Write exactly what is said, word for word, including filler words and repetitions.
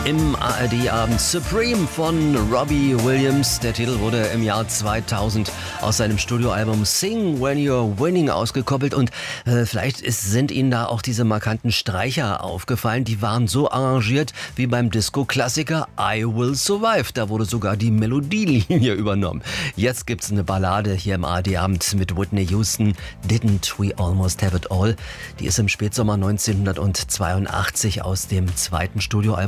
Im A R D-Abend Supreme von Robbie Williams. Der Titel wurde im Jahr zweitausend aus seinem Studioalbum Sing When You're Winning ausgekoppelt. Und äh, vielleicht ist, sind Ihnen da auch diese markanten Streicher aufgefallen. Die waren so arrangiert wie beim Disco-Klassiker I Will Survive. Da wurde sogar die Melodielinie übernommen. Jetzt gibt's eine Ballade hier im A R D-Abend mit Whitney Houston. Didn't We Almost Have It All? Die ist im Spätsommer neunzehnhundertzweiundachtzig aus dem zweiten Studioalbum